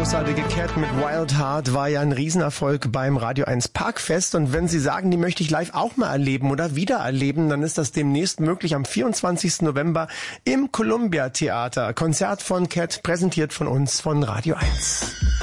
großartige Cat mit Wild Heart war ja ein Riesenerfolg beim Radio 1 Parkfest. Und wenn Sie sagen, die möchte ich live auch mal erleben oder wieder erleben, dann ist das demnächst möglich am 24. November im Columbia Theater. Konzert von Cat, präsentiert von uns von Radio 1.